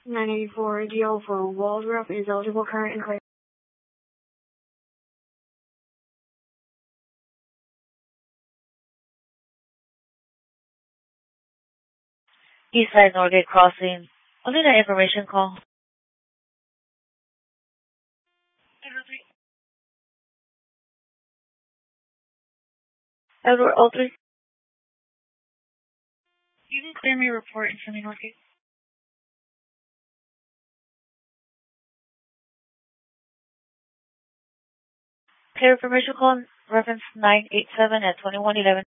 984 deal for Waldrop is eligible, current and clear. Eastside Norgate Crossing. Only the information call. Edward Aldrich. You can clear me a report in Semi Norgate. Clear information call, reference 987 at 2111.